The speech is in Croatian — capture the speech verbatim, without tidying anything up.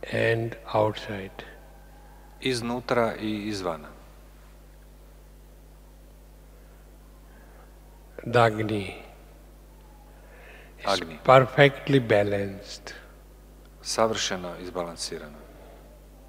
and outside. Iznutra i izvana. The Agni is Agni. perfectly balanced. Savršeno izbalansirana.